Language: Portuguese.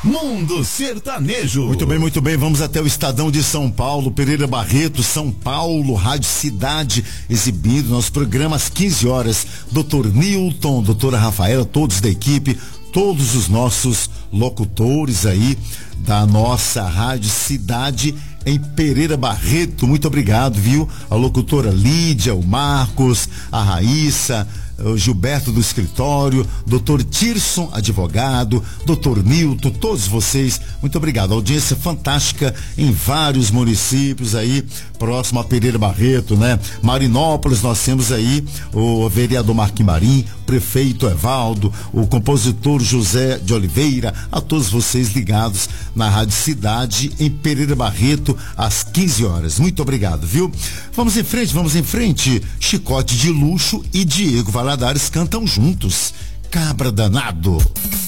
Mundo Sertanejo. Muito bem, vamos até o Estadão de São Paulo, Pereira Barreto, São Paulo, Rádio Cidade, exibindo nosso programa às 15 horas. Doutor Newton, doutora Rafaela, todos da equipe, todos os nossos locutores aí da nossa Rádio Cidade em Pereira Barreto. Muito obrigado, viu? A locutora Lídia, o Marcos, a Raíssa, o Gilberto do escritório, doutor Tirson, advogado, doutor Nilton, todos vocês, muito obrigado. Audiência fantástica em vários municípios aí, próximo a Pereira Barreto, né? Marinópolis, nós temos aí o vereador Marquinhos Marim, prefeito Evaldo, o compositor José de Oliveira, a todos vocês ligados na Rádio Cidade em Pereira Barreto às 15 horas. Muito obrigado, viu? Vamos em frente. Chicote de Luxo e Diego Valadares cantam juntos. Cabra Danado.